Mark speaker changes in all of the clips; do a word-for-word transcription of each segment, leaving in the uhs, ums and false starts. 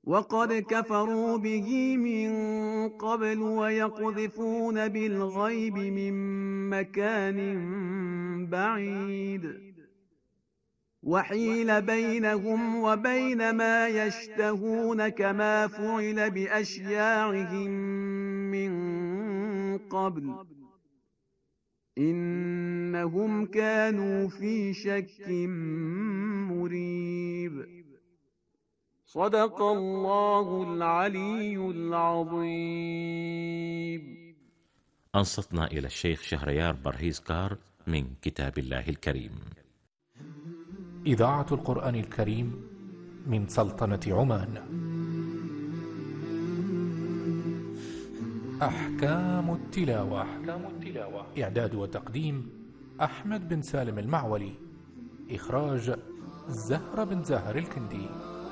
Speaker 1: وقد كفروا به من قبل ويقذفون بالغيب من مكان بعيد وحيل بينهم وبين ما يشتهون كما فعل بأشياعهم من قبل إنهم كانوا في شك مريب. صدق الله العلي العظيم.
Speaker 2: أنصتنا إلى الشيخ شهريار برهيزكار من كتاب الله الكريم.
Speaker 3: إذاعة القرآن الكريم من سلطنة عمان. أحكام التلاوة. أحكام التلاوة. إعداد وتقديم أحمد بن سالم المعولي. إخراج زهرة بن زهر الكندي.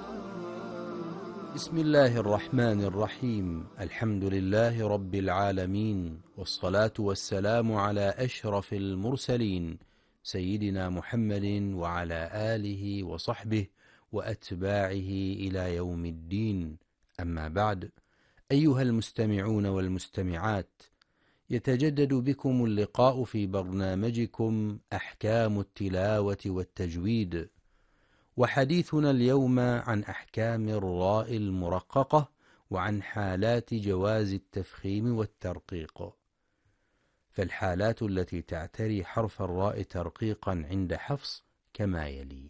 Speaker 4: بسم الله الرحمن الرحيم. الحمد لله رب العالمين، والصلاة والسلام على أشرف المرسلين سيدنا محمد وعلى آله وصحبه وأتباعه إلى يوم الدين. أما بعد، أيها المستمعون والمستمعات، يتجدد بكم اللقاء في برنامجكم أحكام التلاوة والتجويد، وحديثنا اليوم عن أحكام الراء المرققة وعن حالات جواز التفخيم والترقيق. فالحالات التي تعتري حرف الراء ترقيقا عند حفص كما يلي: